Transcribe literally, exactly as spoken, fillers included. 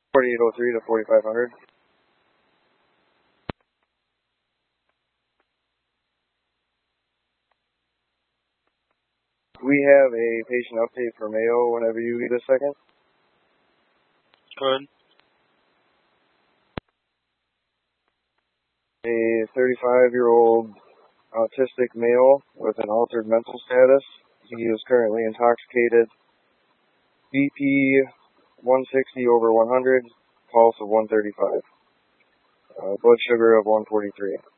forty-eight oh three to forty-five hundred. We have a patient update for Mayo whenever you need a second. Good. A thirty-five-year-old autistic male with an altered mental status. He is currently intoxicated. B P one sixty over one hundred, pulse of one thirty-five, uh, blood sugar of one forty-three.